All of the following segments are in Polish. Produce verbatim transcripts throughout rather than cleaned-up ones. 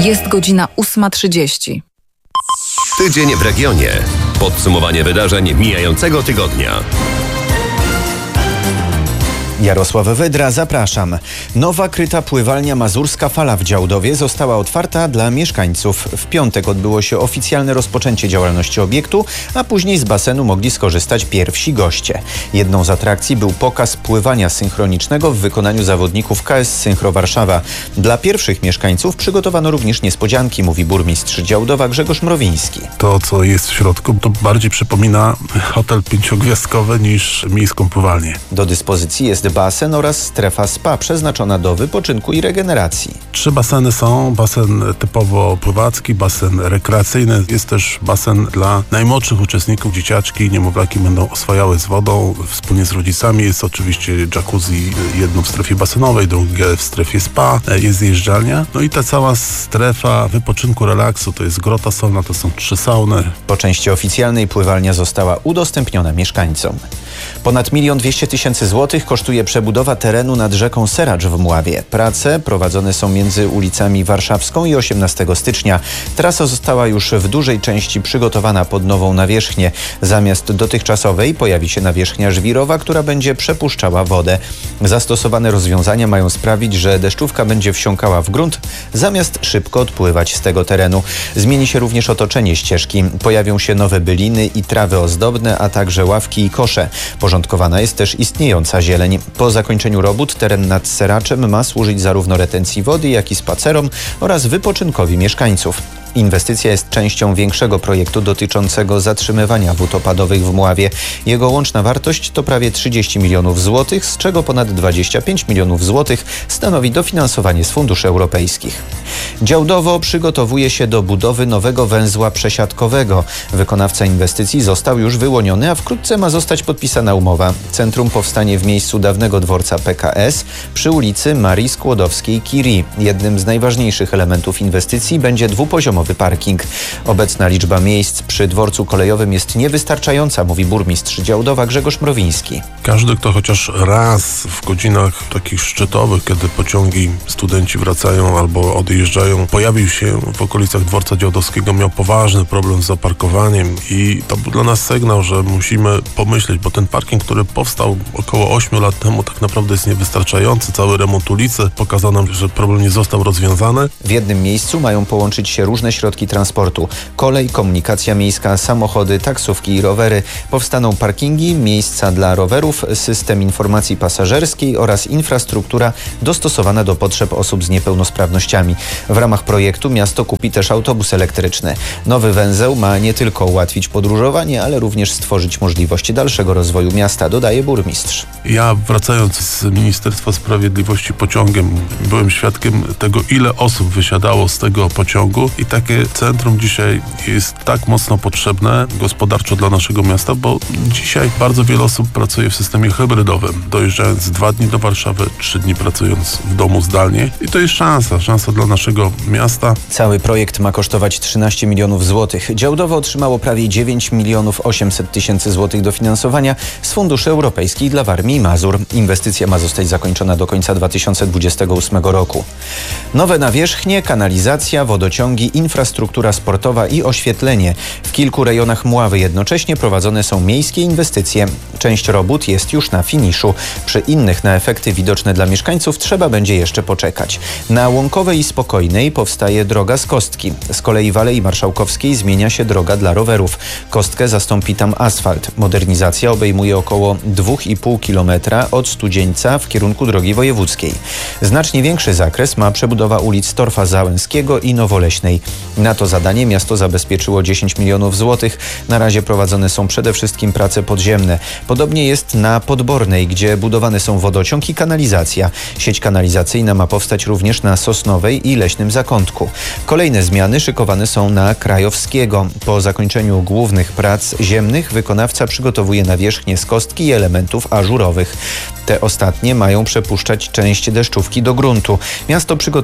Jest godzina ósma trzydzieści. Tydzień w regionie. Podsumowanie wydarzeń mijającego tygodnia. Jarosław Wydra, zapraszam. Nowa kryta pływalnia Mazurska Fala w Działdowie została otwarta dla mieszkańców. W piątek odbyło się oficjalne rozpoczęcie działalności obiektu, a później z basenu mogli skorzystać pierwsi goście. Jedną z atrakcji był pokaz pływania synchronicznego w wykonaniu zawodników K S Synchro Warszawa. Dla pierwszych mieszkańców przygotowano również niespodzianki, mówi burmistrz Działdowa Grzegorz Mrowiński. To, co jest w środku, to bardziej przypomina hotel pięciogwiazdkowy niż miejską pływalnię. Do dyspozycji jest basen oraz strefa spa przeznaczona do wypoczynku i regeneracji. Trzy baseny są. Basen typowo pływacki, basen rekreacyjny. Jest też basen dla najmłodszych uczestników. Dzieciaczki, niemowlaki będą oswajały z wodą wspólnie z rodzicami. Jest oczywiście jacuzzi, jedno w strefie basenowej, drugie w strefie spa. Jest zjeżdżalnia. No i ta cała strefa wypoczynku, relaksu, to jest grota solna, to są trzy sauny. Po części oficjalnej pływalnia została udostępniona mieszkańcom. Ponad milion dwieście tysięcy złotych kosztuje przebudowa terenu nad rzeką Seracz w Mławie. Prace prowadzone są między ulicami Warszawską i osiemnastego stycznia. Trasa została już w dużej części przygotowana pod nową nawierzchnię. Zamiast dotychczasowej pojawi się nawierzchnia żwirowa, która będzie przepuszczała wodę. Zastosowane rozwiązania mają sprawić, że deszczówka będzie wsiąkała w grunt, zamiast szybko odpływać z tego terenu. Zmieni się również otoczenie ścieżki. Pojawią się nowe byliny i trawy ozdobne, a także ławki i kosze. Porządkowana jest też istniejąca zieleń. Po zakończeniu robót teren nad Seraczem ma służyć zarówno retencji wody, jak i spacerom oraz wypoczynkowi mieszkańców. Inwestycja jest częścią większego projektu dotyczącego zatrzymywania wód opadowych w Mławie. Jego łączna wartość to prawie trzydzieści milionów złotych, z czego ponad dwadzieścia pięć milionów złotych stanowi dofinansowanie z funduszy europejskich. Działdowo przygotowuje się do budowy nowego węzła przesiadkowego. Wykonawca inwestycji został już wyłoniony, a wkrótce ma zostać podpisana umowa. Centrum powstanie w miejscu dawnego dworca P K S przy ulicy Marii Skłodowskiej-Curie. Jednym z najważniejszych elementów inwestycji będzie dwupoziomowy parking. Obecna liczba miejsc przy dworcu kolejowym jest niewystarczająca, mówi burmistrz Działdowa Grzegorz Mrowiński. Każdy, kto chociaż raz w godzinach takich szczytowych, kiedy pociągi, studenci wracają albo odjeżdżają, pojawił się w okolicach dworca Działdowskiego, miał poważny problem z zaparkowaniem i to był dla nas sygnał, że musimy pomyśleć, bo ten parking, który powstał około ośmiu lat temu, tak naprawdę jest niewystarczający. Cały remont ulicy pokazał nam, że problem nie został rozwiązany. W jednym miejscu mają połączyć się różne środki transportu. Kolej, komunikacja miejska, samochody, taksówki i rowery. Powstaną parkingi, miejsca dla rowerów, system informacji pasażerskiej oraz infrastruktura dostosowana do potrzeb osób z niepełnosprawnościami. W ramach projektu miasto kupi też autobus elektryczny. Nowy węzeł ma nie tylko ułatwić podróżowanie, ale również stworzyć możliwości dalszego rozwoju miasta, dodaje burmistrz. Ja, wracając z Ministerstwa Sprawiedliwości pociągiem, byłem świadkiem tego, ile osób wysiadało z tego pociągu i takie centrum dzisiaj jest tak mocno potrzebne gospodarczo dla naszego miasta, bo dzisiaj bardzo wiele osób pracuje w systemie hybrydowym, dojeżdżając dwa dni do Warszawy, trzy dni pracując w domu zdalnie i to jest szansa, szansa dla naszego miasta. Cały projekt ma kosztować trzynaście milionów złotych. Działdowo otrzymało prawie dziewięć milionów osiemset tysięcy złotych dofinansowania z funduszy europejskich dla Warmii i Mazur. Inwestycja ma zostać zakończona do końca dwa tysiące dwudziestego ósmego roku. Nowe nawierzchnie, kanalizacja, wodociągi, infrastruktura sportowa i oświetlenie. W kilku rejonach Mławy jednocześnie prowadzone są miejskie inwestycje. Część robót jest już na finiszu. Przy innych na efekty widoczne dla mieszkańców trzeba będzie jeszcze poczekać. Na Łąkowej i Spokojnej powstaje droga z Kostki. Z kolei w Alei Marszałkowskiej zmienia się droga dla rowerów. Kostkę zastąpi tam asfalt. Modernizacja obejmuje około dwa i pół kilometra od Studzieńca w kierunku drogi wojewódzkiej. Znacznie większy zakres ma przebudowa ulic Torfa Załęskiego i Nowoleśnej. Na to zadanie miasto zabezpieczyło dziesięć milionów złotych. Na razie prowadzone są przede wszystkim prace podziemne. Podobnie jest na Podbornej, gdzie budowane są wodociąg i kanalizacja. Sieć kanalizacyjna ma powstać również na Sosnowej i Leśnym Zakątku. Kolejne zmiany szykowane są na Krajowskiego. Po zakończeniu głównych prac ziemnych wykonawca przygotowuje nawierzchnię z kostki i elementów ażurowych. Te ostatnie mają przepuszczać część deszczówki do gruntu. Miasto przygotowuje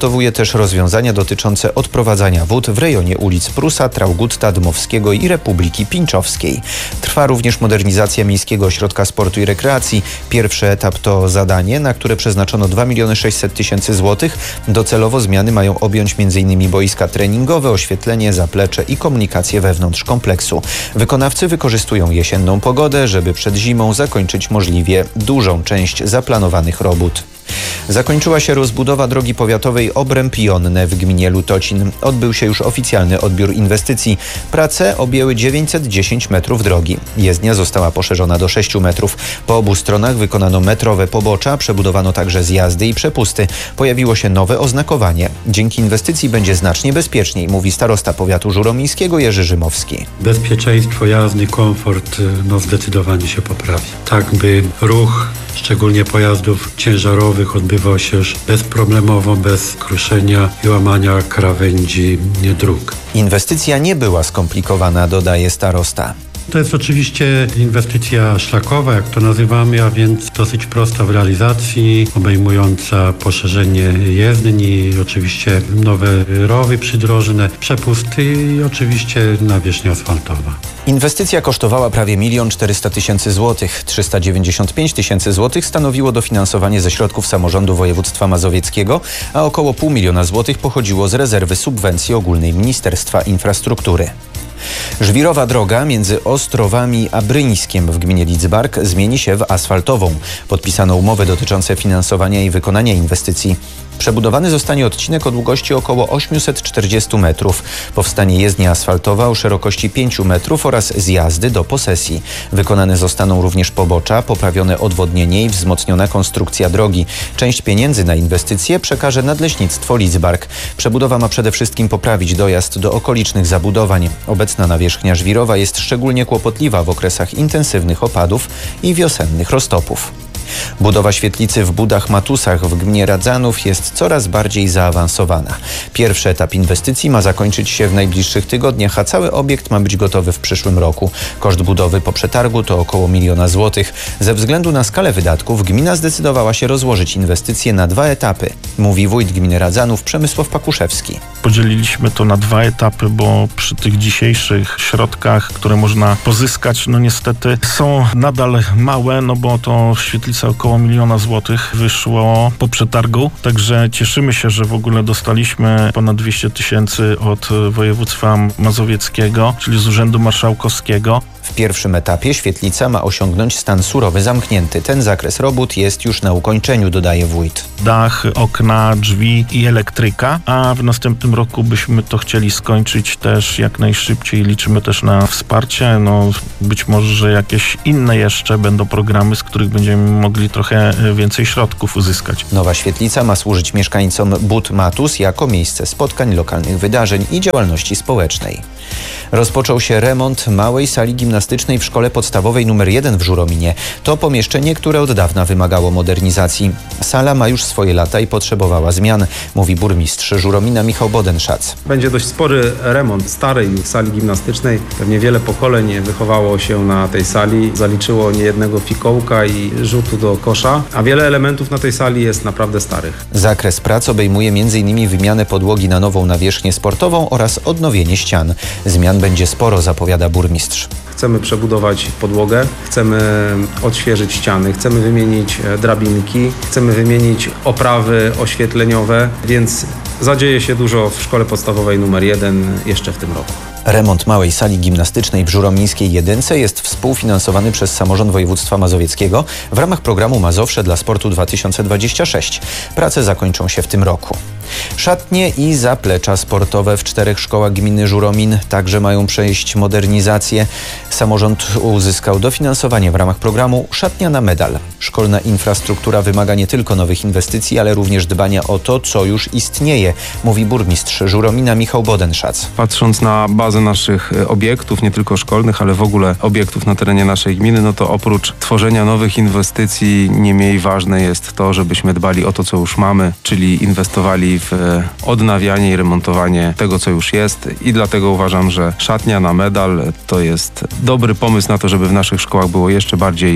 Przygotowuje też rozwiązania dotyczące odprowadzania wód w rejonie ulic Prusa, Traugutta, Dmowskiego i Republiki Pińczowskiej. Trwa również modernizacja Miejskiego Ośrodka Sportu i Rekreacji. Pierwszy etap to zadanie, na które przeznaczono dwa miliony sześćset tysięcy złotych. Docelowo zmiany mają objąć m in boiska treningowe, oświetlenie, zaplecze i komunikację wewnątrz kompleksu. Wykonawcy wykorzystują jesienną pogodę, żeby przed zimą zakończyć możliwie dużą część zaplanowanych robót. Zakończyła się rozbudowa drogi powiatowej Obręb-Jonne w gminie Lutocin. Odbył się już oficjalny odbiór inwestycji. Prace objęły dziewięćset dziesięć metrów drogi. Jezdnia została poszerzona do sześciu metrów. Po obu stronach wykonano metrowe pobocza, przebudowano także zjazdy i przepusty. Pojawiło się nowe oznakowanie. Dzięki inwestycji będzie znacznie bezpieczniej, mówi starosta powiatu żuromińskiego Jerzy Rzymowski. Bezpieczeństwo jazdy, komfort no zdecydowanie się poprawi. Tak by ruch, szczególnie pojazdów ciężarowych, odbywał się już bezproblemowo, bez kruszenia i łamania krawędzi dróg. Inwestycja nie była skomplikowana, dodaje starosta. To jest oczywiście inwestycja szlakowa, jak to nazywamy, a więc dosyć prosta w realizacji, obejmująca poszerzenie jezdni, oczywiście nowe rowy przydrożne, przepusty i oczywiście nawierzchnia asfaltowa. Inwestycja kosztowała prawie milion czterysta tysięcy złotych. trzysta dziewięćdziesiąt pięć tysięcy złotych stanowiło dofinansowanie ze środków samorządu województwa mazowieckiego, a około pół miliona złotych pochodziło z rezerwy subwencji ogólnej Ministerstwa Infrastruktury. Żwirowa droga między Ostrowami a Bryńskiem w gminie Lidzbark zmieni się w asfaltową. Podpisano umowy dotyczące finansowania i wykonania inwestycji. Przebudowany zostanie odcinek o długości około osiemset czterdzieści metrów. Powstanie jezdnia asfaltowa o szerokości pięciu metrów oraz zjazdy do posesji. Wykonane zostaną również pobocza, poprawione odwodnienie i wzmocniona konstrukcja drogi. Część pieniędzy na inwestycje przekaże Nadleśnictwo Lidzbark. Przebudowa ma przede wszystkim poprawić dojazd do okolicznych zabudowań. Obecna nawierzchnia żwirowa jest szczególnie kłopotliwa w okresach intensywnych opadów i wiosennych roztopów. Budowa świetlicy w Budach-Matusach w gminie Radzanów jest coraz bardziej zaawansowana. Pierwszy etap inwestycji ma zakończyć się w najbliższych tygodniach, a cały obiekt ma być gotowy w przyszłym roku. Koszt budowy po przetargu to około miliona złotych. Ze względu na skalę wydatków gmina zdecydowała się rozłożyć inwestycje na dwa etapy, mówi wójt gminy Radzanów Przemysław Pakuszewski. Podzieliliśmy to na dwa etapy, bo przy tych dzisiejszych środkach, które można pozyskać, no niestety są nadal małe, no bo to świetlica około miliona złotych wyszło po przetargu, także cieszymy się, że w ogóle dostaliśmy ponad dwieście tysięcy od województwa mazowieckiego, czyli z Urzędu Marszałkowskiego. W pierwszym etapie świetlica ma osiągnąć stan surowy zamknięty. Ten zakres robót jest już na ukończeniu, dodaje wójt. Dach, okna, drzwi i elektryka, a w następnym roku byśmy to chcieli skończyć też jak najszybciej. Liczymy też na wsparcie, no być może, że jakieś inne jeszcze będą programy, z których będziemy mogli trochę więcej środków uzyskać. Nowa świetlica ma służyć mieszkańcom Bud-Matus jako miejsce spotkań, lokalnych wydarzeń i działalności społecznej. Rozpoczął się remont małej sali gimnastycznej w szkole podstawowej numer jeden w Żurominie. To pomieszczenie, które od dawna wymagało modernizacji. Sala ma już swoje lata i potrzebowała zmian, mówi burmistrz Żuromina Michał Bodenszac. Będzie dość spory remont starej sali gimnastycznej. Pewnie wiele pokoleń wychowało się na tej sali, zaliczyło niejednego fikołka i rzutu do kosza, a wiele elementów na tej sali jest naprawdę starych. Zakres prac obejmuje między innymi wymianę podłogi na nową nawierzchnię sportową oraz odnowienie ścian. Zmian będzie sporo, zapowiada burmistrz. Chcemy przebudować podłogę, chcemy odświeżyć ściany, chcemy wymienić drabinki, chcemy wymienić oprawy oświetleniowe, więc zadzieje się dużo w szkole podstawowej numer jeden jeszcze w tym roku. Remont małej sali gimnastycznej w Żuromińskiej Jedynce jest współfinansowany przez samorząd województwa mazowieckiego w ramach programu Mazowsze dla Sportu dwa tysiące dwudziesty szósty. Prace zakończą się w tym roku. Szatnie i zaplecza sportowe w czterech szkołach gminy Żuromin także mają przejść modernizację. Samorząd uzyskał dofinansowanie w ramach programu Szatnia na medal. Szkolna infrastruktura wymaga nie tylko nowych inwestycji, ale również dbania o to, co już istnieje, mówi burmistrz Żuromina Michał Bodenszac. Patrząc na bazę naszych obiektów, nie tylko szkolnych, ale w ogóle obiektów na terenie naszej gminy, no to oprócz tworzenia nowych inwestycji nie mniej ważne jest to, żebyśmy dbali o to, co już mamy, czyli inwestowali w odnawianie i remontowanie tego, co już jest, i dlatego uważam, że szatnia na medal to jest dobry pomysł na to, żeby w naszych szkołach było jeszcze bardziej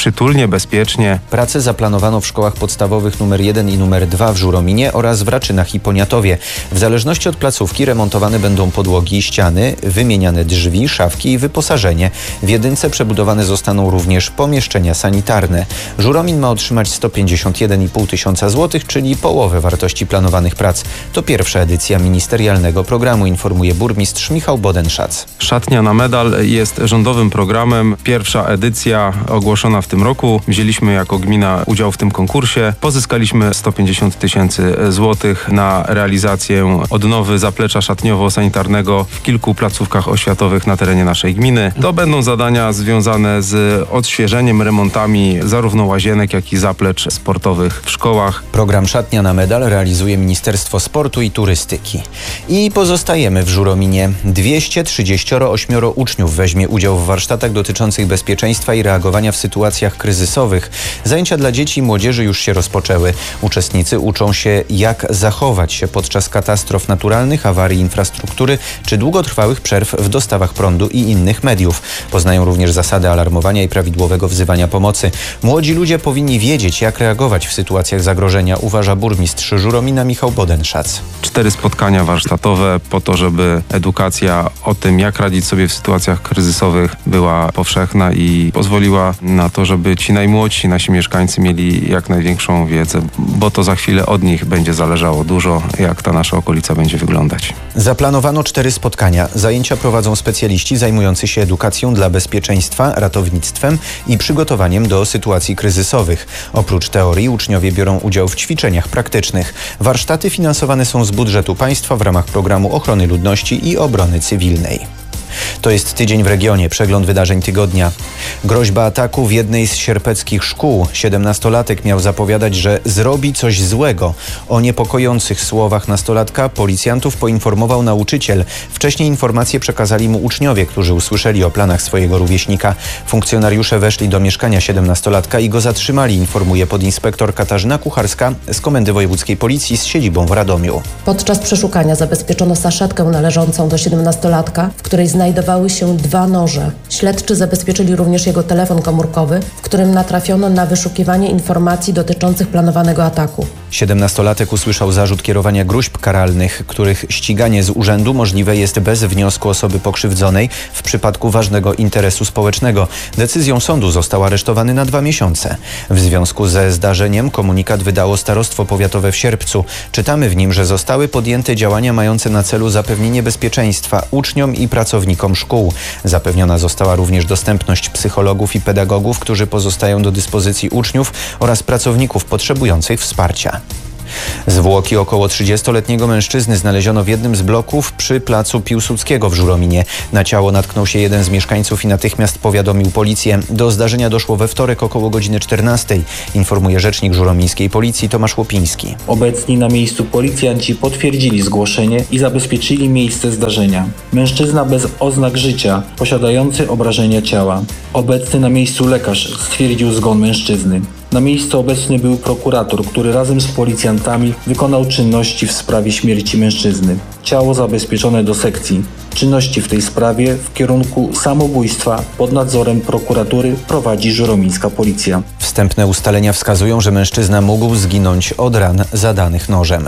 przytulnie, bezpiecznie. Prace zaplanowano w szkołach podstawowych numer jeden i numer dwa w Żurominie oraz w Raczynach i Poniatowie. W zależności od placówki remontowane będą podłogi i ściany, wymieniane drzwi, szafki i wyposażenie. W jedynce przebudowane zostaną również pomieszczenia sanitarne. Żuromin ma otrzymać sto pięćdziesiąt jeden i pół tysiąca złotych, czyli połowę wartości planowanych prac. To pierwsza edycja ministerialnego programu, informuje burmistrz Michał Bodenszac. Szatnia na medal jest rządowym programem. Pierwsza edycja ogłoszona w tym roku. Wzięliśmy jako gmina udział w tym konkursie. Pozyskaliśmy sto pięćdziesiąt tysięcy złotych na realizację odnowy zaplecza szatniowo-sanitarnego w kilku placówkach oświatowych na terenie naszej gminy. To będą zadania związane z odświeżeniem, remontami zarówno łazienek, jak i zaplecz sportowych w szkołach. Program Szatnia na medal realizuje Ministerstwo Sportu i Turystyki. I pozostajemy w Żurominie. dwieście trzydzieści osiem uczniów weźmie udział w warsztatach dotyczących bezpieczeństwa i reagowania w sytuacjach kryzysowych. Zajęcia dla dzieci i młodzieży już się rozpoczęły. Uczestnicy uczą się, jak zachować się podczas katastrof naturalnych, awarii infrastruktury czy długotrwałych przerw w dostawach prądu i innych mediów. Poznają również zasady alarmowania i prawidłowego wzywania pomocy. Młodzi ludzie powinni wiedzieć, jak reagować w sytuacjach zagrożenia, uważa burmistrz Żuromina Michał Bodenszac. Cztery spotkania warsztatowe po to, żeby edukacja o tym, jak radzić sobie w sytuacjach kryzysowych, była powszechna i pozwoliła na to, żeby ci najmłodsi, nasi mieszkańcy mieli jak największą wiedzę, bo to za chwilę od nich będzie zależało dużo, jak ta nasza okolica będzie wyglądać. Zaplanowano cztery spotkania. Zajęcia prowadzą specjaliści zajmujący się edukacją dla bezpieczeństwa, ratownictwem i przygotowaniem do sytuacji kryzysowych. Oprócz teorii uczniowie biorą udział w ćwiczeniach praktycznych. Warsztaty finansowane są z budżetu państwa w ramach programu ochrony ludności i obrony cywilnej. To jest Tydzień w regionie. Przegląd wydarzeń tygodnia. Groźba ataku w jednej z sierpeckich szkół. siedemnastolatek miał zapowiadać, że zrobi coś złego. O niepokojących słowach nastolatka policjantów poinformował nauczyciel. Wcześniej informacje przekazali mu uczniowie, którzy usłyszeli o planach swojego rówieśnika. Funkcjonariusze weszli do mieszkania siedemnastolatka i go zatrzymali, informuje podinspektor Katarzyna Kucharska z Komendy Wojewódzkiej Policji z siedzibą w Radomiu. Podczas przeszukania zabezpieczono saszetkę należącą do siedemnastolatka, w której znajdowały się dwa noże. Śledczy zabezpieczyli również jego telefon komórkowy, w którym natrafiono na wyszukiwanie informacji dotyczących planowanego ataku. siedemnastolatek usłyszał zarzut kierowania gróźb karalnych, których ściganie z urzędu możliwe jest bez wniosku osoby pokrzywdzonej w przypadku ważnego interesu społecznego. Decyzją sądu został aresztowany na dwa miesiące. W związku ze zdarzeniem komunikat wydało Starostwo Powiatowe w Sierpcu. Czytamy w nim, że zostały podjęte działania mające na celu zapewnienie bezpieczeństwa uczniom i pracownikom szkół. Zapewniona została również dostępność psychologów i pedagogów, którzy pozostają do dyspozycji uczniów oraz pracowników potrzebujących wsparcia. Zwłoki około trzydziestoletniego mężczyzny znaleziono w jednym z bloków przy placu Piłsudskiego w Żurominie. Na ciało natknął się jeden z mieszkańców i natychmiast powiadomił policję. Do zdarzenia doszło we wtorek około godziny czternastej, informuje rzecznik żuromińskiej policji Tomasz Łopiński. Obecni na miejscu policjanci potwierdzili zgłoszenie i zabezpieczyli miejsce zdarzenia. Mężczyzna bez oznak życia, posiadający obrażenia ciała. Obecny na miejscu lekarz stwierdził zgon mężczyzny. Na miejscu obecny był prokurator, który razem z policjantami wykonał czynności w sprawie śmierci mężczyzny. Ciało zabezpieczone do sekcji. Czynności w tej sprawie w kierunku samobójstwa pod nadzorem prokuratury prowadzi żuromińska policja. Wstępne ustalenia wskazują, że mężczyzna mógł zginąć od ran zadanych nożem.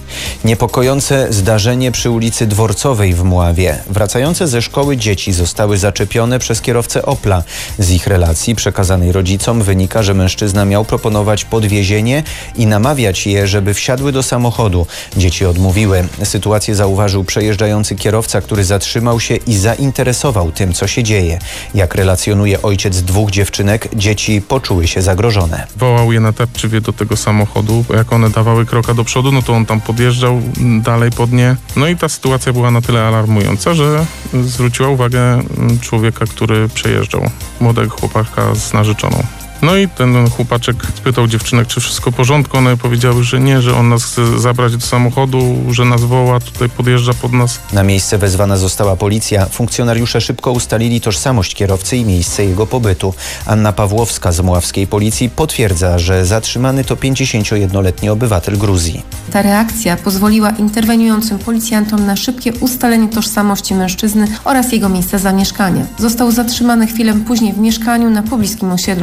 Niepokojące zdarzenie przy ulicy Dworcowej w Mławie. Wracające ze szkoły dzieci zostały zaczepione przez kierowcę Opla. Z ich relacji przekazanej rodzicom wynika, że mężczyzna miał proponować podwiezienie i namawiać je, żeby wsiadły do samochodu. Dzieci odmówiły. Sytuację zauważył przejeżdżający kierowca, który zatrzymał się i zainteresował tym, co się dzieje. Jak relacjonuje ojciec dwóch dziewczynek, dzieci poczuły się zagrożone. Wołał je natarczywie do tego samochodu. Jak one dawały kroka do przodu, no to on tam podjeżdżał dalej pod nie. No i ta sytuacja była na tyle alarmująca, że zwróciła uwagę człowieka, który przejeżdżał, młodego chłopaka z narzeczoną. No i ten chłopaczek spytał dziewczynek, czy wszystko w porządku. One powiedziały, że nie, że on nas chce zabrać do samochodu, że nas woła, tutaj podjeżdża pod nas. Na miejsce wezwana została policja. Funkcjonariusze szybko ustalili tożsamość kierowcy i miejsce jego pobytu. Anna Pawłowska z mławskiej policji potwierdza, że zatrzymany to pięćdziesięciojednoletni obywatel Gruzji. Ta reakcja pozwoliła interweniującym policjantom na szybkie ustalenie tożsamości mężczyzny oraz jego miejsca zamieszkania. Został zatrzymany chwilę później w mieszkaniu na pobliskim osiedlu. W chwili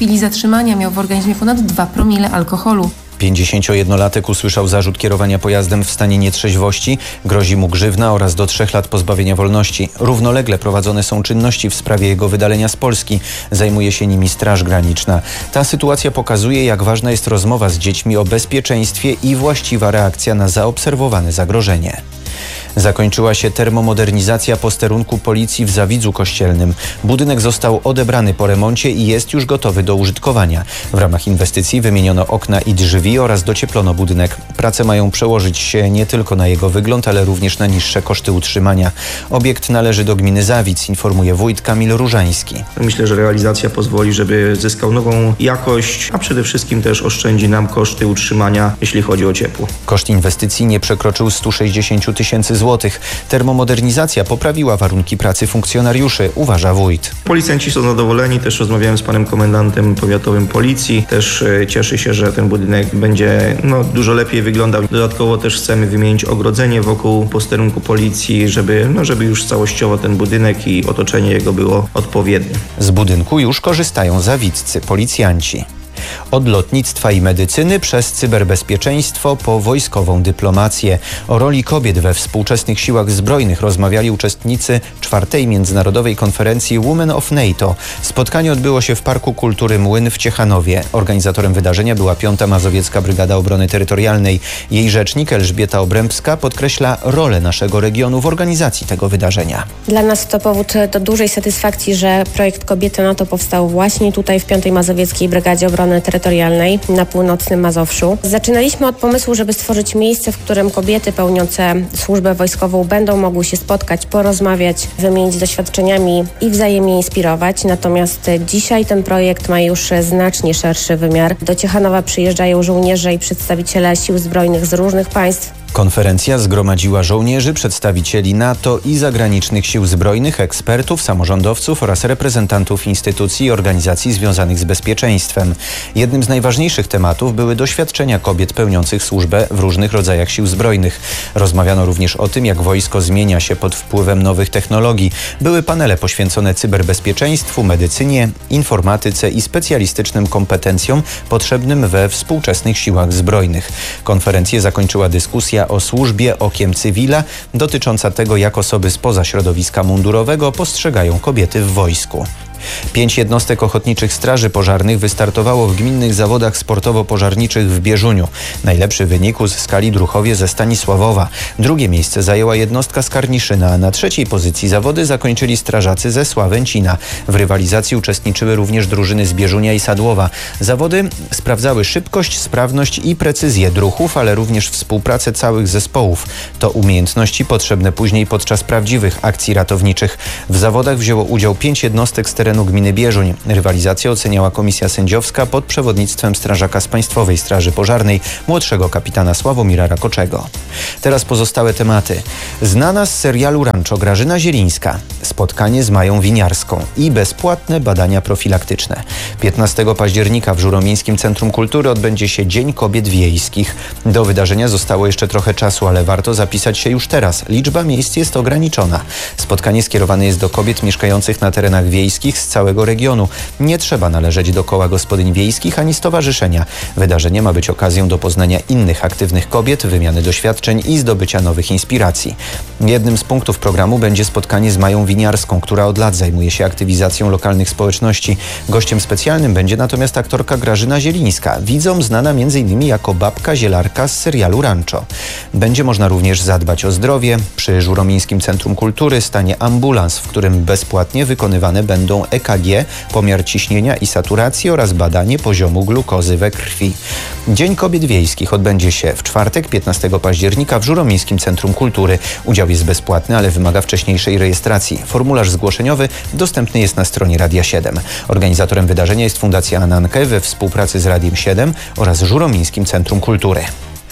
chwili zatrzymania miał w organizmie ponad dwa promile alkoholu. pięćdziesięciojednolatek usłyszał zarzut kierowania pojazdem w stanie nietrzeźwości. Grozi mu grzywna oraz do trzech lat pozbawienia wolności. Równolegle prowadzone są czynności w sprawie jego wydalenia z Polski. Zajmuje się nimi Straż Graniczna. Ta sytuacja pokazuje, jak ważna jest rozmowa z dziećmi o bezpieczeństwie i właściwa reakcja na zaobserwowane zagrożenie. Zakończyła się termomodernizacja posterunku policji w Zawidzu Kościelnym. Budynek został odebrany po remoncie i jest już gotowy do użytkowania. W ramach inwestycji wymieniono okna i drzwi oraz docieplono budynek. Prace mają przełożyć się nie tylko na jego wygląd, ale również na niższe koszty utrzymania. Obiekt należy do gminy Zawidz, informuje wójt Kamil Różański. Myślę, że realizacja pozwoli, żeby zyskał nową jakość, a przede wszystkim też oszczędzi nam koszty utrzymania, jeśli chodzi o ciepło. Koszt inwestycji nie przekroczył stu sześćdziesięciu tysięcy złotych. Termomodernizacja poprawiła warunki pracy funkcjonariuszy, uważa wójt. Policjanci są zadowoleni, też rozmawiałem z panem komendantem powiatowym policji, też cieszy się, że ten budynek będzie no, dużo lepiej wyglądał. Dodatkowo też chcemy wymienić ogrodzenie wokół posterunku policji, żeby, no, żeby już całościowo ten budynek i otoczenie jego było odpowiednie. Z budynku już korzystają zawidcy policjanci. Od lotnictwa i medycyny przez cyberbezpieczeństwo po wojskową dyplomację. O roli kobiet we współczesnych siłach zbrojnych rozmawiali uczestnicy czwartej międzynarodowej konferencji Women of NATO. Spotkanie odbyło się w Parku Kultury Młyn w Ciechanowie. Organizatorem wydarzenia była piąta Mazowiecka Brygada Obrony Terytorialnej. Jej rzecznik Elżbieta Obrębska podkreśla rolę naszego regionu w organizacji tego wydarzenia. Dla nas to powód do dużej satysfakcji, że projekt Kobiety NATO powstał właśnie tutaj w piątej Mazowieckiej Brygadzie Obrony Terytorialnej na północnym Mazowszu. Zaczynaliśmy od pomysłu, żeby stworzyć miejsce, w którym kobiety pełniące służbę wojskową będą mogły się spotkać, porozmawiać, wymienić doświadczeniami i wzajemnie inspirować. Natomiast dzisiaj ten projekt ma już znacznie szerszy wymiar. Do Ciechanowa przyjeżdżają żołnierze i przedstawiciele sił zbrojnych z różnych państw. Konferencja zgromadziła żołnierzy, przedstawicieli NATO i zagranicznych sił zbrojnych, ekspertów, samorządowców oraz reprezentantów instytucji i organizacji związanych z bezpieczeństwem. Jednym z najważniejszych tematów były doświadczenia kobiet pełniących służbę w różnych rodzajach sił zbrojnych. Rozmawiano również o tym, jak wojsko zmienia się pod wpływem nowych technologii. Były panele poświęcone cyberbezpieczeństwu, medycynie, informatyce i specjalistycznym kompetencjom potrzebnym we współczesnych siłach zbrojnych. Konferencję zakończyła dyskusja o służbie okiem cywila dotycząca tego, jak osoby spoza środowiska mundurowego postrzegają kobiety w wojsku. Pięć jednostek ochotniczych straży pożarnych wystartowało w gminnych zawodach sportowo-pożarniczych w Bieżuniu. Najlepszy wynik uzyskali druhowie ze Stanisławowa. Drugie miejsce zajęła jednostka z Karniszyna, a na trzeciej pozycji zawody zakończyli strażacy ze Sławęcina. W rywalizacji uczestniczyły również drużyny z Bieżunia i Sadłowa. Zawody sprawdzały szybkość, sprawność i precyzję druchów, ale również współpracę całych zespołów. To umiejętności potrzebne później podczas prawdziwych akcji ratowniczych. W zawodach wzięło udział pięć jednostek z terenu gminy Bieżuń. Rywalizację oceniała komisja sędziowska pod przewodnictwem strażaka z Państwowej Straży Pożarnej, młodszego kapitana Sławomira Rakoczego. Teraz pozostałe tematy. Znana z serialu Rancho Grażyna Zielińska. Spotkanie z Mają Winiarską i bezpłatne badania profilaktyczne. piętnastego października w Żuromińskim Centrum Kultury odbędzie się Dzień Kobiet Wiejskich. Do wydarzenia zostało jeszcze trochę czasu, ale warto zapisać się już teraz. Liczba miejsc jest ograniczona. Spotkanie skierowane jest do kobiet mieszkających na terenach wiejskich z całego regionu. Nie trzeba należeć do koła gospodyń wiejskich ani stowarzyszenia. Wydarzenie ma być okazją do poznania innych aktywnych kobiet, wymiany doświadczeń i zdobycia nowych inspiracji. Jednym z punktów programu będzie spotkanie z Mają Winiarską, która od lat zajmuje się aktywizacją lokalnych społeczności. Gościem specjalnym będzie natomiast aktorka Grażyna Zielińska, widzom znana m.in. jako babka zielarka z serialu Rancho. Będzie można również zadbać o zdrowie. Przy Żuromińskim Centrum Kultury stanie ambulans, w którym bezpłatnie wykonywane będą E K G, pomiar ciśnienia i saturacji oraz badanie poziomu glukozy we krwi. Dzień Kobiet Wiejskich odbędzie się w czwartek, piętnastego października w Żuromińskim Centrum Kultury. Udział jest bezpłatny, ale wymaga wcześniejszej rejestracji. Formularz zgłoszeniowy dostępny jest na stronie Radia siedem. Organizatorem wydarzenia jest Fundacja Ananke we współpracy z Radiem siedem oraz Żuromińskim Centrum Kultury.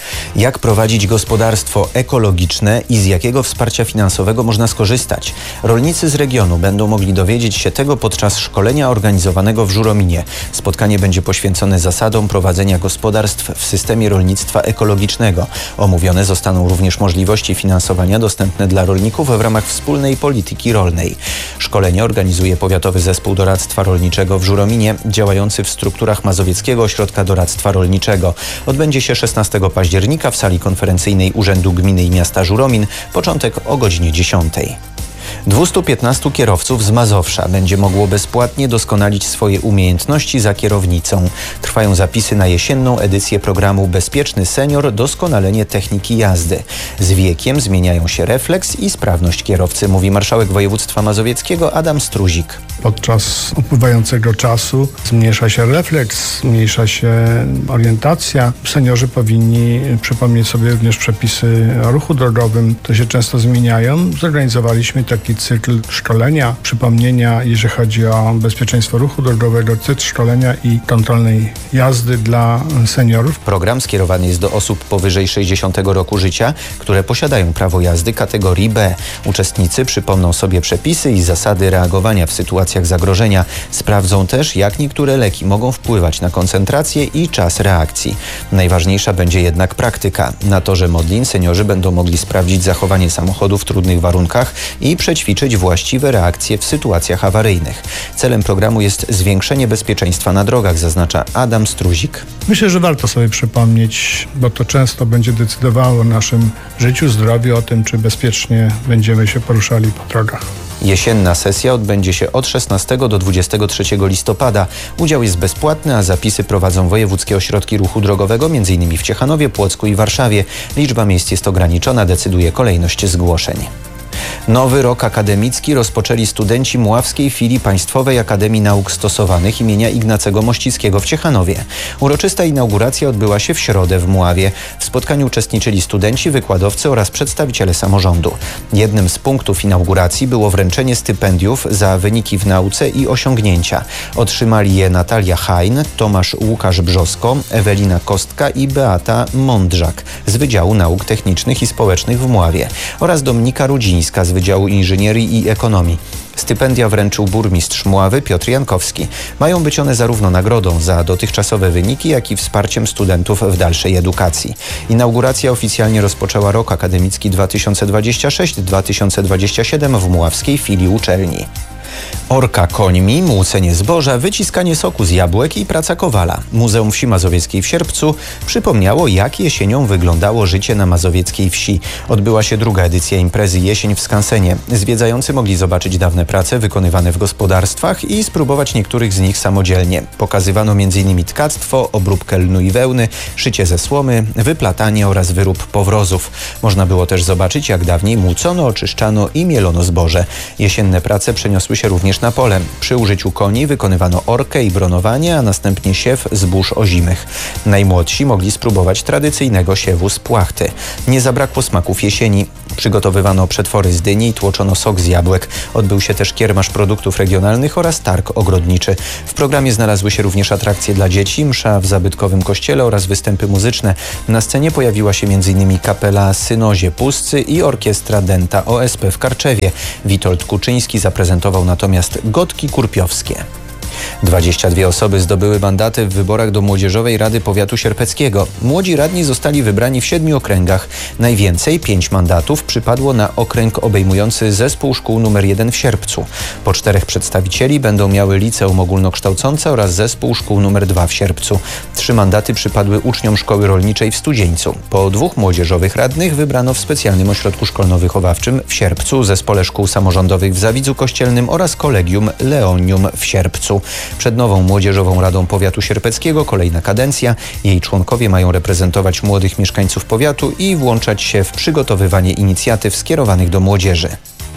Jak prowadzić gospodarstwo ekologiczne i z jakiego wsparcia finansowego można skorzystać? Rolnicy z regionu będą mogli dowiedzieć się tego podczas szkolenia organizowanego w Żurominie. Spotkanie będzie poświęcone zasadom prowadzenia gospodarstw w systemie rolnictwa ekologicznego. Omówione zostaną również możliwości finansowania dostępne dla rolników w ramach wspólnej polityki rolnej. Szkolenie organizuje Powiatowy Zespół Doradztwa Rolniczego w Żurominie, działający w strukturach Mazowieckiego Ośrodka Doradztwa Rolniczego. Odbędzie się szesnastego października w sali konferencyjnej Urzędu Gminy i Miasta Żuromin, początek o godzinie dziesiątej. dwieście piętnastu kierowców z Mazowsza będzie mogło bezpłatnie doskonalić swoje umiejętności za kierownicą. Trwają zapisy na jesienną edycję programu Bezpieczny Senior – Doskonalenie techniki jazdy. Z wiekiem zmieniają się refleks i sprawność kierowcy, mówi marszałek województwa mazowieckiego Adam Struzik. Podczas upływającego czasu zmniejsza się refleks, zmniejsza się orientacja. Seniorzy powinni przypomnieć sobie również przepisy o ruchu drogowym. To się często zmieniają. Zorganizowaliśmy taki cykl szkolenia, przypomnienia, jeżeli chodzi o bezpieczeństwo ruchu drogowego, cykl szkolenia i kontrolnej jazdy dla seniorów. Program skierowany jest do osób powyżej sześćdziesiątego roku życia, które posiadają prawo jazdy kategorii B. Uczestnicy przypomną sobie przepisy i zasady reagowania w sytuacjach zagrożenia. Sprawdzą też, jak niektóre leki mogą wpływać na koncentrację i czas reakcji. Najważniejsza będzie jednak praktyka. Na torze Modlin seniorzy będą mogli sprawdzić zachowanie samochodu w trudnych warunkach i przećwiczyć właściwe reakcje w sytuacjach awaryjnych. Celem programu jest zwiększenie bezpieczeństwa na drogach, zaznacza Adam Struzik. Myślę, że warto sobie przypomnieć, bo to często będzie decydowało o naszym życiu, zdrowiu, o tym, czy bezpiecznie będziemy się poruszali po drogach. Jesienna sesja odbędzie się od szesnastego do dwudziestego trzeciego listopada. Udział jest bezpłatny, a zapisy prowadzą wojewódzkie ośrodki ruchu drogowego, m.in. w Ciechanowie, Płocku i Warszawie. Liczba miejsc jest ograniczona, decyduje kolejność zgłoszeń. Nowy rok akademicki rozpoczęli studenci Mławskiej Filii Państwowej Akademii Nauk Stosowanych imienia Ignacego Mościckiego w Ciechanowie. Uroczysta inauguracja odbyła się w środę w Mławie. W spotkaniu uczestniczyli studenci, wykładowcy oraz przedstawiciele samorządu. Jednym z punktów inauguracji było wręczenie stypendiów za wyniki w nauce i osiągnięcia. Otrzymali je Natalia Hajn, Tomasz Łukasz Brzosko, Ewelina Kostka i Beata Mądrzak z Wydziału Nauk Technicznych i Społecznych w Mławie oraz Dominika Rudzińska z Wydziału Inżynierii i Ekonomii. Stypendia wręczył burmistrz Mławy Piotr Jankowski. Mają być one zarówno nagrodą za dotychczasowe wyniki, jak i wsparciem studentów w dalszej edukacji. Inauguracja oficjalnie rozpoczęła rok akademicki dwa tysiące dwudziesty szósty dwa tysiące dwudziesty siódmy w Mławskiej Filii Uczelni. Orka końmi, młócenie zboża, wyciskanie soku z jabłek i praca kowala. Muzeum Wsi Mazowieckiej w Sierpcu przypomniało, jak jesienią wyglądało życie na mazowieckiej wsi. Odbyła się druga edycja imprezy Jesień w Skansenie. Zwiedzający mogli zobaczyć dawne prace wykonywane w gospodarstwach i spróbować niektórych z nich samodzielnie. Pokazywano m.in. tkactwo, obróbkę lnu i wełny, szycie ze słomy, wyplatanie oraz wyrób powrozów. Można było też zobaczyć, jak dawniej młócono, oczyszczano i mielono zboże. Jesienne prace przeniosły się również na pole. Przy użyciu koni wykonywano orkę i bronowanie, a następnie siew zbóż ozimych. Najmłodsi mogli spróbować tradycyjnego siewu z płachty. Nie zabrakło smaków jesieni. Przygotowywano przetwory z dyni i tłoczono sok z jabłek. Odbył się też kiermasz produktów regionalnych oraz targ ogrodniczy. W programie znalazły się również atrakcje dla dzieci, msza w zabytkowym kościele oraz występy muzyczne. Na scenie pojawiła się m.in. kapela Synozie Pustcy i orkiestra Denta O S P w Karczewie. Witold Kuczyński zaprezentował natomiast gotki kurpiowskie. dwadzieścia dwie osoby zdobyły mandaty w wyborach do Młodzieżowej Rady Powiatu Sierpeckiego. Młodzi radni zostali wybrani w siedmiu okręgach. Najwięcej, pięć mandatów, przypadło na okręg obejmujący Zespół Szkół numer jeden w Sierpcu. Po czterech przedstawicieli będą miały Liceum Ogólnokształcące oraz Zespół Szkół numer dwa w Sierpcu. Trzy mandaty przypadły uczniom Szkoły Rolniczej w Studzieńcu. Po dwóch młodzieżowych radnych wybrano w specjalnym ośrodku szkolno-wychowawczym w Sierpcu, Zespole Szkół Samorządowych w Zawidzu Kościelnym oraz Kolegium Leonium w Sierpcu. Przed nową Młodzieżową Radą Powiatu Sierpeckiego kolejna kadencja. Jej członkowie mają reprezentować młodych mieszkańców powiatu i włączać się w przygotowywanie inicjatyw skierowanych do młodzieży.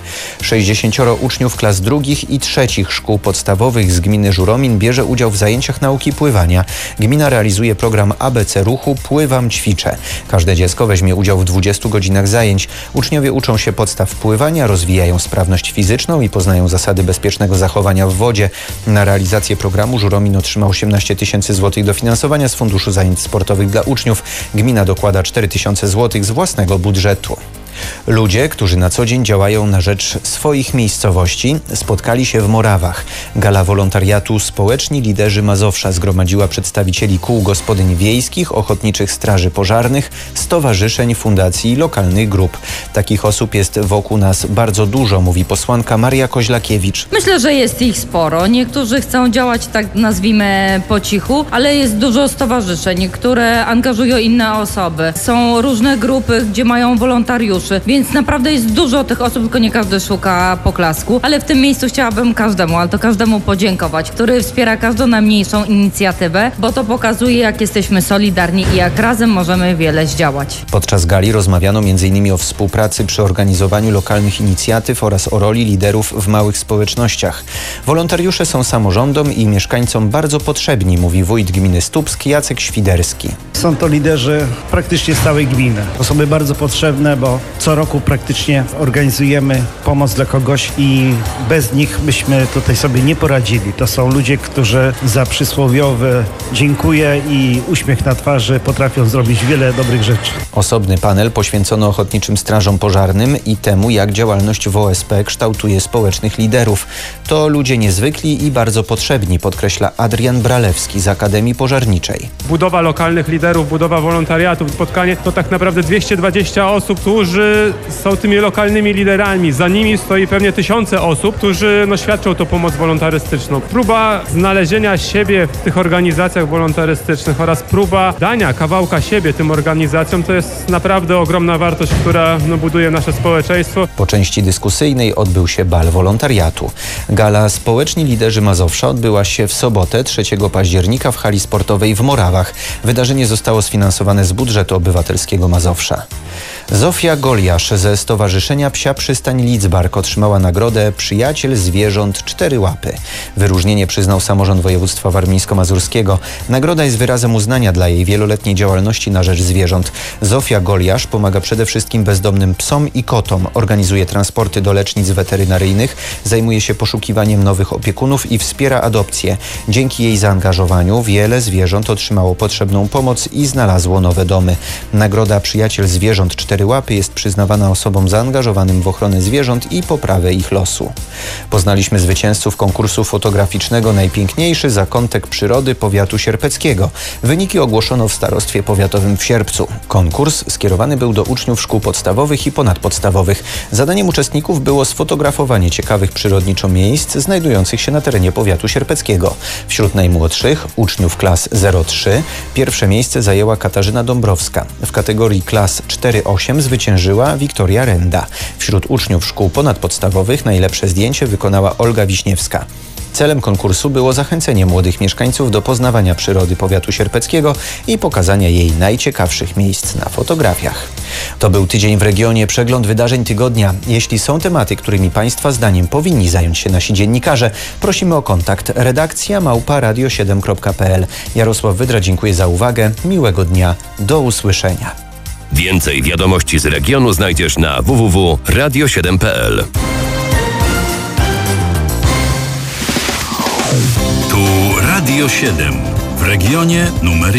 sześćdziesięcioro uczniów klas drugich i trzecich szkół podstawowych z gminy Żuromin bierze udział w zajęciach nauki pływania. Gmina realizuje program A B C ruchu Pływam, ćwiczę. Każde dziecko weźmie udział w dwudziestu godzinach zajęć. Uczniowie uczą się podstaw pływania, rozwijają sprawność fizyczną i poznają zasady bezpiecznego zachowania w wodzie. Na realizację programu Żuromin otrzymał osiemnaście tysięcy złotych dofinansowania z Funduszu Zajęć Sportowych dla Uczniów. Gmina dokłada cztery tysiące złotych z własnego budżetu. Ludzie, którzy na co dzień działają na rzecz swoich miejscowości, spotkali się w Morawach. Gala wolontariatu Społeczni Liderzy Mazowsza zgromadziła przedstawicieli kół gospodyń wiejskich, ochotniczych straży pożarnych, stowarzyszeń, fundacji i lokalnych grup. Takich osób jest wokół nas bardzo dużo, mówi posłanka Maria Koźlakiewicz. Myślę, że jest ich sporo. Niektórzy chcą działać, tak nazwijmy, po cichu, ale jest dużo stowarzyszeń, które angażują inne osoby. Są różne grupy, gdzie mają wolontariuszy. Więc naprawdę jest dużo tych osób, tylko nie każdy szuka poklasku, ale w tym miejscu chciałabym każdemu, ale to każdemu podziękować, który wspiera każdą najmniejszą inicjatywę, bo to pokazuje, jak jesteśmy solidarni i jak razem możemy wiele zdziałać. Podczas gali rozmawiano między innymi o współpracy przy organizowaniu lokalnych inicjatyw oraz o roli liderów w małych społecznościach. Wolontariusze są samorządom i mieszkańcom bardzo potrzebni, mówi wójt gminy Stupsk Jacek Świderski. Są to liderzy praktycznie z całej gminy. Osoby bardzo potrzebne, bo co roku praktycznie organizujemy pomoc dla kogoś i bez nich byśmy tutaj sobie nie poradzili. To są ludzie, którzy za przysłowiowe dziękuję i uśmiech na twarzy potrafią zrobić wiele dobrych rzeczy. Osobny panel poświęcono ochotniczym strażom pożarnym i temu, jak działalność w O S P kształtuje społecznych liderów. To ludzie niezwykli i bardzo potrzebni, podkreśla Adrian Bralewski z Akademii Pożarniczej. Budowa lokalnych liderów, budowa wolontariatów, spotkanie to tak naprawdę dwieście dwadzieścia osób, którzy są tymi lokalnymi liderami. Za nimi stoi pewnie tysiące osób, którzy no, świadczą tą pomoc wolontarystyczną. Próba znalezienia siebie w tych organizacjach wolontarystycznych oraz próba dania kawałka siebie tym organizacjom to jest naprawdę ogromna wartość, która no, buduje nasze społeczeństwo. Po części dyskusyjnej odbył się bal wolontariatu. Gala Społeczni Liderzy Mazowsza odbyła się w sobotę trzeciego października w hali sportowej w Morawach. Wydarzenie zostało sfinansowane z budżetu obywatelskiego Mazowsza. Zofia Goliasz ze Stowarzyszenia Psia Przystań Lidzbark otrzymała nagrodę Przyjaciel Zwierząt Cztery Łapy. Wyróżnienie przyznał samorząd województwa warmińsko-mazurskiego. Nagroda jest wyrazem uznania dla jej wieloletniej działalności na rzecz zwierząt. Zofia Goliasz pomaga przede wszystkim bezdomnym psom i kotom, organizuje transporty do lecznic weterynaryjnych, zajmuje się poszukiwaniem nowych opiekunów i wspiera adopcję. Dzięki jej zaangażowaniu wiele zwierząt otrzymało potrzebną pomoc i znalazło nowe domy. Nagroda Przyjaciel Zwierząt Cztery Łapy jest przyznawana osobom zaangażowanym w ochronę zwierząt i poprawę ich losu. Poznaliśmy zwycięzców konkursu fotograficznego Najpiękniejszy zakątek przyrody powiatu sierpeckiego. Wyniki ogłoszono w starostwie powiatowym w Sierpcu. Konkurs skierowany był do uczniów szkół podstawowych i ponadpodstawowych. Zadaniem uczestników było sfotografowanie ciekawych przyrodniczo miejsc znajdujących się na terenie powiatu sierpeckiego. Wśród najmłodszych, uczniów klas zero trzy, pierwsze miejsce zajęła Katarzyna Dąbrowska. W kategorii klas cztery osiem zwyciężyła Wiktoria Renda. Wśród uczniów szkół ponadpodstawowych najlepsze zdjęcie wykonała Olga Wiśniewska. Celem konkursu było zachęcenie młodych mieszkańców do poznawania przyrody powiatu sierpeckiego i pokazania jej najciekawszych miejsc na fotografiach. To był Tydzień w Regionie, przegląd wydarzeń tygodnia. Jeśli są tematy, którymi Państwa zdaniem powinni zająć się nasi dziennikarze, prosimy o kontakt redakcja małpa radio siedem kropka p l. Jarosław Wydra, dziękuję za uwagę. Miłego dnia. Do usłyszenia. Więcej wiadomości z regionu znajdziesz na w w w kropka radio siedem kropka p l. Tu Radio siedem w regionie numer